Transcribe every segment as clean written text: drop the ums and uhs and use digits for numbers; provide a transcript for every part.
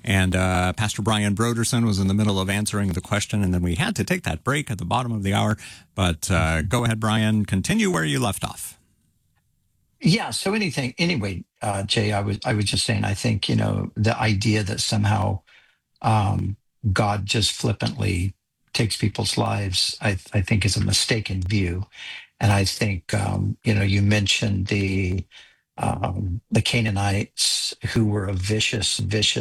And Pastor Brian Broderson was in the middle of answering the question, and then we had to take that break at the bottom of the hour. But go ahead, Brian. Continue where you left off. Yeah. So anyway, Jay, I was just saying, I think, the idea that somehow God just flippantly takes people's lives, I think is a mistaken view. And I think, you mentioned the Canaanites, who were a vicious,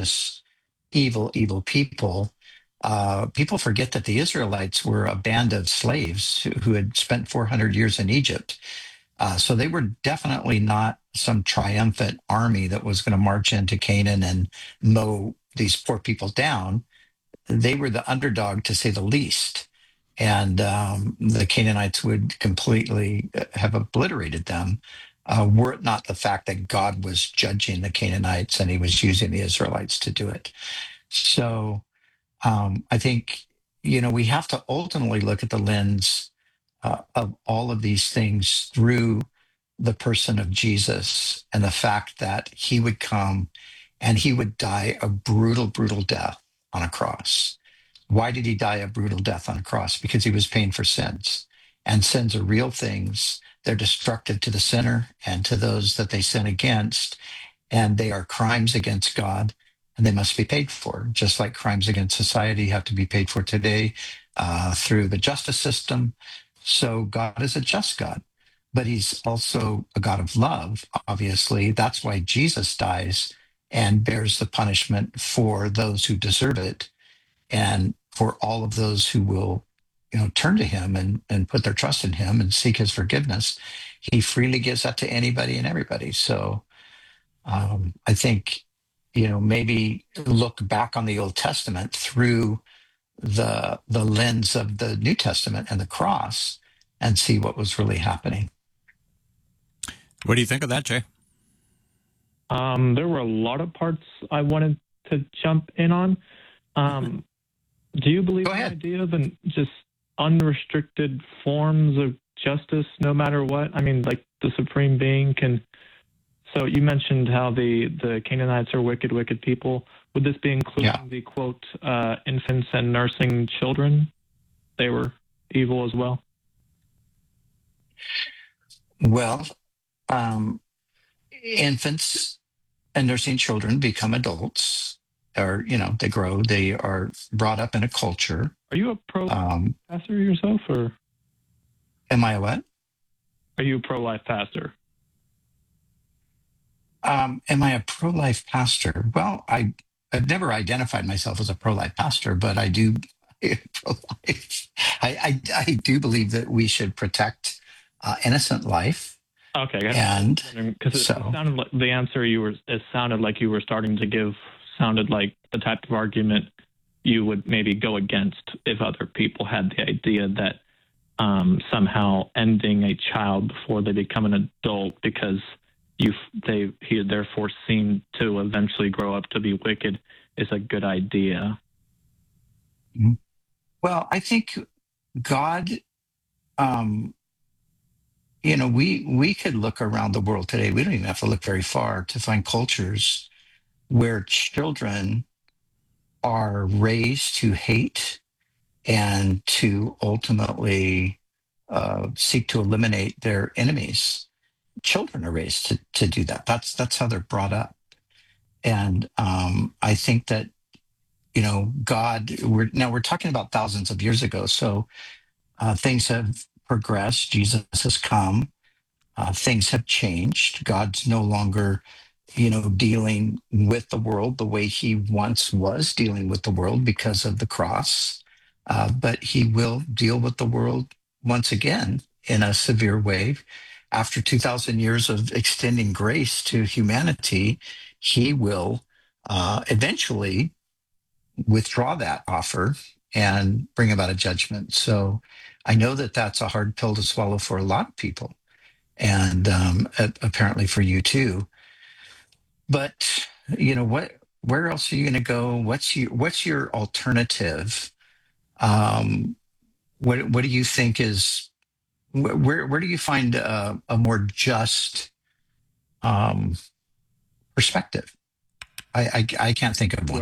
evil people. People forget that the Israelites were a band of slaves who had spent 400 years in Egypt. So they were definitely not some triumphant army that was going to march into Canaan and mow these poor people down. They were the underdog, to say the least. And the Canaanites would completely have obliterated them, were it not the fact that God was judging the Canaanites and he was using the Israelites to do it. So I think, we have to ultimately look at the lens of all of these things through the person of Jesus and the fact that he would come and he would die a brutal, brutal death on a cross. Why did he die a brutal death on a cross? Because he was paying for sins. And sins are real things. They're destructive to the sinner and to those that they sin against. And they are crimes against God, and they must be paid for, just like crimes against society have to be paid for today through the justice system. So God is a just God, but he's also a God of love, obviously. That's why Jesus dies and bears the punishment for those who deserve it, and for all of those who will turn to him and put their trust in him and seek his forgiveness. He freely gives that to anybody and everybody. So I think, maybe look back on the Old Testament through the lens of the New Testament and the cross and see what was really happening. What do you think of that, Jay? There were a lot of parts I wanted to jump in on. Do you believe the idea of just unrestricted forms of justice, no matter what? I mean, like the supreme being can. So you mentioned how the Canaanites are wicked, wicked people. Would this be including the quote infants and nursing children? They were evil as well. Well, infants and nursing children become adults, or they grow. They are brought up in a culture. Are you a pro-life pastor yourself, or am I a what? Are you a pro-life pastor? Am I a pro-life pastor? Well, I've never identified myself as a pro-life pastor, but I do pro-life. I do believe that we should protect innocent life. Okay, and because it sounded like the answer it sounded like you were starting to give sounded like the type of argument you would maybe go against if other people had the idea that somehow ending a child before they become an adult because he therefore seemed to eventually grow up to be wicked is a good idea. Well, I think God, we could look around the world today. We don't even have to look very far to find cultures where children are raised to hate and to ultimately seek to eliminate their enemies. Children are raised to do that. That's how they're brought up. And I think that, God, we're talking about thousands of years ago. So things have progressed. Jesus has come. Things have changed. God's no longer, dealing with the world the way he once was dealing with the world because of the cross. But he will deal with the world once again in a severe way. After 2,000 years of extending grace to humanity, he will eventually withdraw that offer and bring about a judgment. So I know that that's a hard pill to swallow for a lot of people, and apparently for you too. But where else are you going to go? What's your alternative? What do you think is where do you find a more just perspective? I can't think of one.